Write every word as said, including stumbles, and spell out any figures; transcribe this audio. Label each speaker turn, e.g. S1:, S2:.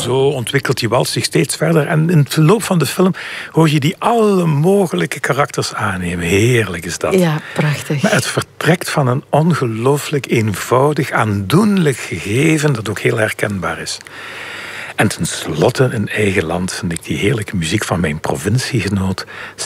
S1: zo ontwikkelt die wals zich steeds verder. En in het verloop van de film hoor je die alle mogelijke karakters aannemen. Heerlijk is dat.
S2: Ja, prachtig.
S1: Maar het vertrekt van een ongelooflijk eenvoudig, aandoenlijk gegeven dat ook heel herkenbaar is. En tenslotte, in eigen land, vind ik die heerlijke muziek van mijn provinciegenoot